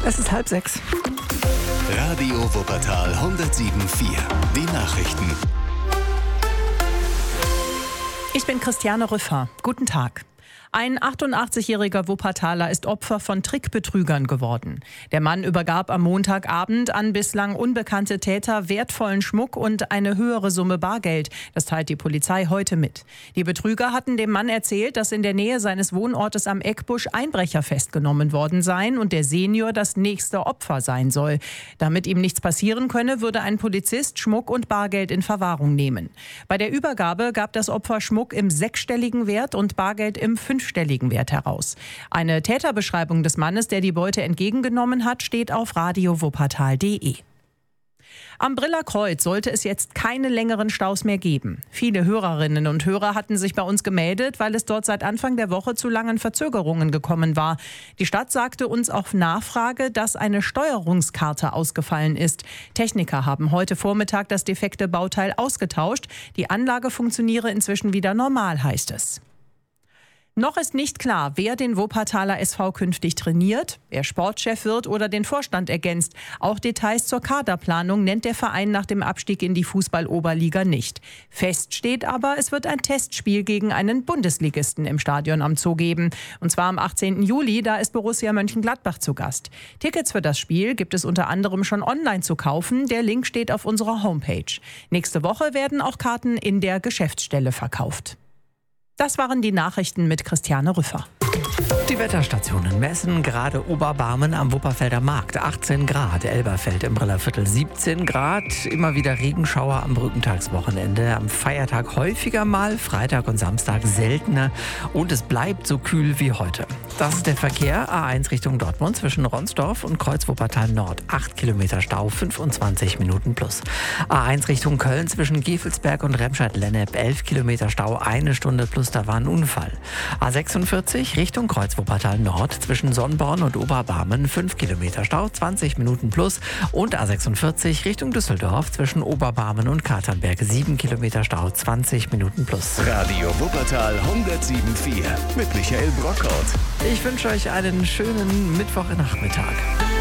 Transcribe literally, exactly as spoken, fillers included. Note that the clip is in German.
Es ist halb sechs. Radio Wuppertal hundertsieben Komma vier. Die Nachrichten. Ich bin Christiane Rüffer. Guten Tag. Ein achtundachtzigjähriger Wuppertaler ist Opfer von Trickbetrügern geworden. Der Mann übergab am Montagabend an bislang unbekannte Täter wertvollen Schmuck und eine höhere Summe Bargeld. Das teilt die Polizei heute mit. Die Betrüger hatten dem Mann erzählt, dass in der Nähe seines Wohnortes am Eckbusch Einbrecher festgenommen worden seien und der Senior das nächste Opfer sein soll. Damit ihm nichts passieren könne, würde ein Polizist Schmuck und Bargeld in Verwahrung nehmen. Bei der Übergabe gab das Opfer Schmuck im sechsstelligen Wert und Bargeld im fünfstelligen Wert heraus. Eine Täterbeschreibung des Mannes, der die Beute entgegengenommen hat, steht auf radio wuppertal punkt de. Am Briller Kreuz sollte es jetzt keine längeren Staus mehr geben. Viele Hörerinnen und Hörer hatten sich bei uns gemeldet, weil es dort seit Anfang der Woche zu langen Verzögerungen gekommen war. Die Stadt sagte uns auf Nachfrage, dass eine Steuerungskarte ausgefallen ist. Techniker haben heute Vormittag das defekte Bauteil ausgetauscht. Die Anlage funktioniere inzwischen wieder normal, heißt es. Noch ist nicht klar, wer den Wuppertaler S V künftig trainiert, wer Sportchef wird oder den Vorstand ergänzt. Auch Details zur Kaderplanung nennt der Verein nach dem Abstieg in die Fußball-Oberliga nicht. Fest steht aber, es wird ein Testspiel gegen einen Bundesligisten im Stadion am Zoo geben. Und zwar am achtzehnten Juli, da ist Borussia Mönchengladbach zu Gast. Tickets für das Spiel gibt es unter anderem schon online zu kaufen. Der Link steht auf unserer Homepage. Nächste Woche werden auch Karten in der Geschäftsstelle verkauft. Das waren die Nachrichten mit Christiane Rüffer. Die Wetterstationen messen gerade Oberbarmen am Wupperfelder Markt achtzehn Grad, Elberfeld im Brillerviertel siebzehn Grad, immer wieder Regenschauer am Brückentagswochenende, am Feiertag häufiger mal, Freitag und Samstag seltener und es bleibt so kühl wie heute. Das ist der Verkehr, A eins Richtung Dortmund zwischen Ronsdorf und Kreuz-Wuppertal Nord, acht Kilometer Stau, fünfundzwanzig Minuten plus. A eins Richtung Köln zwischen Gevelsberg und Remscheid-Lennep, elf Kilometer Stau, eine Stunde plus, da war ein Unfall. A sechsundvierzig Richtung Kreuz-Wuppertal Nord zwischen Sonnborn und Oberbarmen, fünf Kilometer Stau, zwanzig Minuten plus und A sechsundvierzig Richtung Düsseldorf zwischen Oberbarmen und Katernberg, sieben Kilometer Stau, zwanzig Minuten plus. Radio Wuppertal hundertsieben Komma vier mit Michael Brockhaut. Ich wünsche euch einen schönen Mittwochnachmittag.